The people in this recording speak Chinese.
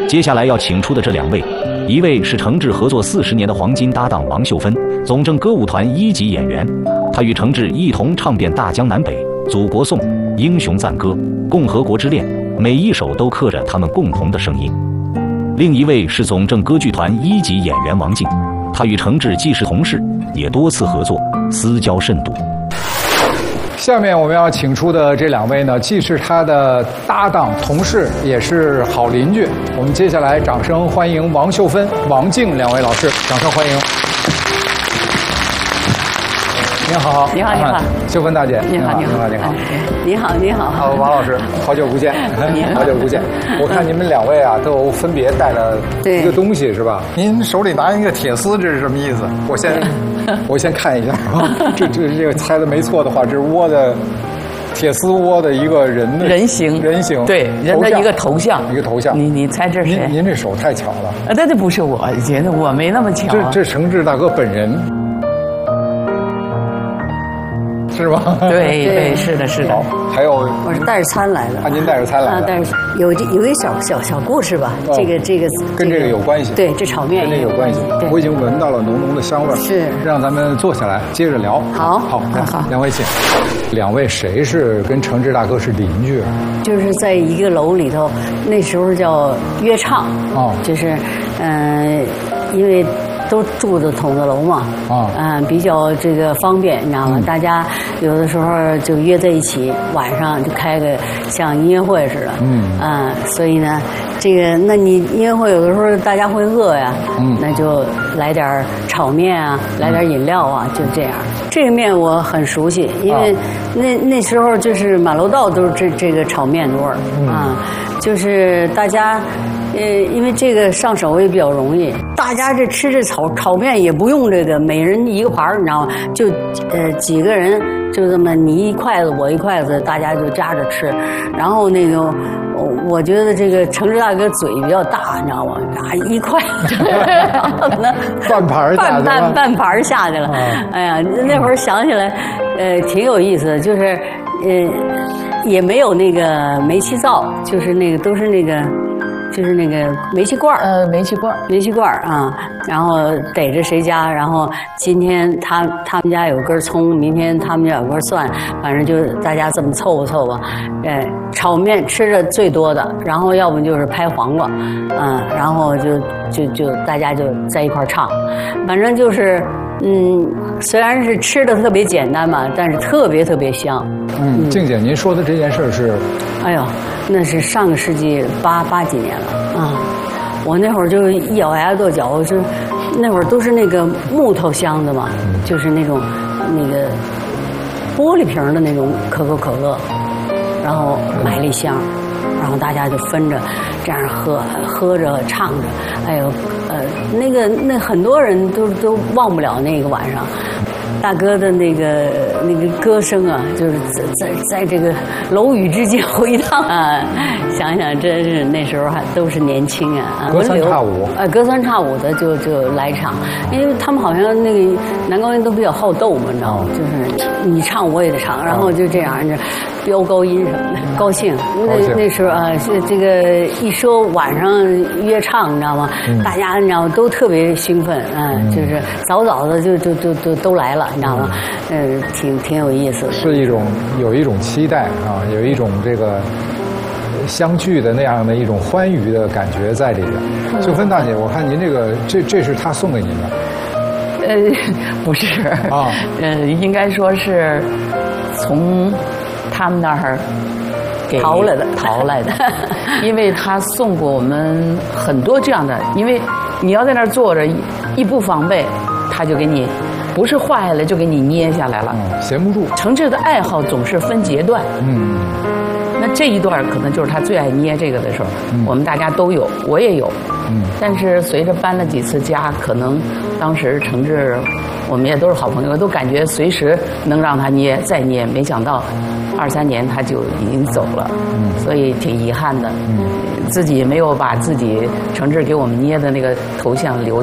接下来要请出的这2位，一位是程志合作40年的黄金搭档王秀芬，总政歌舞团1级演员，她与程志一同唱遍大江南北、祖国颂、英雄赞歌、共和国之恋，每一首都刻着他们共同的声音。另一位是总政歌剧团1级演员王静，她与程志既是同事，也多次合作，私交甚笃。 下面我们要请出的这2位呢，既是他的搭档、同事，也是好邻居。我们接下来掌声欢迎王秀芬、王静2位老师，掌声欢迎。您好， 你好，你好， 秀芬大姐， 你好，你好， 你好， 你好，你好， 好，王老师，好久不见，好久不见。我看你们2位啊，都分别带了一个东西，是吧？您手里拿一个铁丝，这是什么意思？我先看一下啊，这个猜的没错的话，这是窝的铁丝窝的一个人形， 对，人的一个头像，你猜这是谁？ 您这手太巧了啊！这不是我，觉得我没那么巧。 这程志大哥本人。是吗？ 对，是的。 还有， 我是带着餐来的。 啊，您带着餐来的。 但是有一个小故事吧，这个跟这个有关系。 对，这炒面跟这个有关系。我已经闻到了浓浓的香味儿。 是， 让咱们坐下来接着聊。 好 2位请。2位谁是跟程志大哥是邻居？ 就是在一个楼里头，那时候叫约唱。哦。就是因为。都住的筒子楼嘛，比较这个方便，你知道吗？大家有的时候就约在一起，晚上就开个像音乐会似的，所以呢，那你音乐会有的时候大家会饿呀，那就来点炒面啊，来点饮料啊，就这样。这个面我很熟悉，因为那时候就是满楼道都是这个炒面的味儿就是大家。因为这个上手也比较容易，大家吃这炒面也不用这个每人一个盘儿，你知道吗？就几个人就这么你一筷子我一筷子，大家就夹着吃。然后我觉得这个程志大哥嘴比较大，你知道吗？一筷子， 半盘下去了。哎呀，那会儿想起来，挺有意思的，就是也没有那个煤气灶，就是都是就是那个煤气罐煤气罐啊，然后逮着谁家，然后今天他们家有根葱，明天他们家有根蒜，反正就大家这么凑合，炒面吃的最多的，然后要不就是拍黄瓜，然后就大家就在一块唱，反正就是虽然是吃的特别简单吧，但是特别香。 静姐，您说的这件事是？ 哎呦，那是上个世纪八几年了啊！我那会儿就一咬牙跺脚，那会儿都是那个木头箱子嘛，就是那个玻璃瓶的那种可口可乐，然后买了一箱，然后大家就分着这样喝着唱着，哎呦，那很多人都忘不了那个晚上。大哥的那个歌声啊，就是在这个楼宇之间回荡啊！想想真是那时候还都是年轻啊， 隔三差五隔三差五的就来唱，因为他们好像那个男高音都比较好斗嘛，你知道吗？就是你唱我也得唱，然后就这样飙高音什么的，高兴。那时候啊，这个一说晚上约唱，你知道吗？大家你知道吗都特别兴奋就是早的就都来了。你知道吗？挺有意思的。 是有一种期待啊，有一种这个相聚的那样的一种欢愉的感觉在里边。秀芬大姐，我看您这是他送给您的。 不是啊，应该说是从他们那儿淘来的， 因为他送过我们很多这样的，因为你要在那儿坐着，一不防备，他就给你。不是画下来就给你捏下来了， 闲不住。 程志的爱好总是分阶段，那这一段可能就是他最爱捏这个的时候，我们大家都有，我也有，但是随着搬了几次家，可能当时程志我们也都是好朋友，都感觉随时能让他捏再捏，没想到2、3年他就已经走了，所以挺遗憾的，自己没有把自己程志给我们捏的那个头像留。